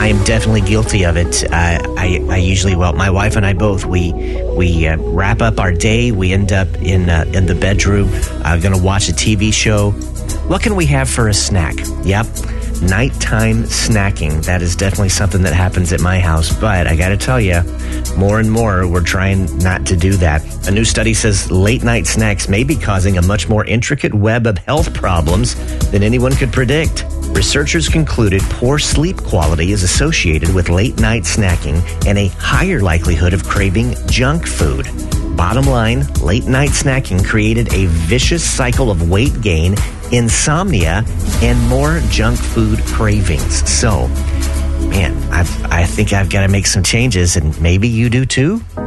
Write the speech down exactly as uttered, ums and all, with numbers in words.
I am definitely guilty of it. Uh, I, I usually, well, my wife and I both, we we uh, wrap up our day. We end up in uh, in the bedroom. I'm going to watch a T V show. What can we have for a snack? Yep. Nighttime snacking. That is definitely something that happens at my house. But I got to tell you, more and more, we're trying not to do that. A new study says late night snacks may be causing a much more intricate web of health problems than anyone could predict. Researchers concluded poor sleep quality is associated with late night snacking and a higher likelihood of craving junk food. Bottom line, late night snacking created a vicious cycle of weight gain, insomnia, and more junk food cravings. So, man, I've, I think I've got to make some changes, and maybe you do too.